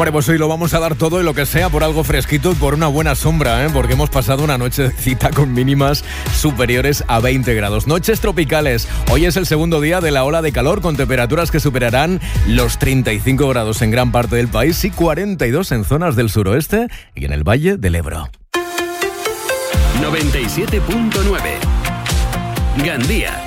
Hombre, pues hoy lo vamos a dar todo y lo que sea por algo fresquito y por una buena sombra, porque hemos pasado una nochecita con mínimas superiores a 20 grados. Noches tropicales. Hoy es el segundo día de la ola de calor con temperaturas que superarán los 35 grados en gran parte del país y 42 en zonas del suroeste y en el Valle del Ebro. 97.9 Gandía.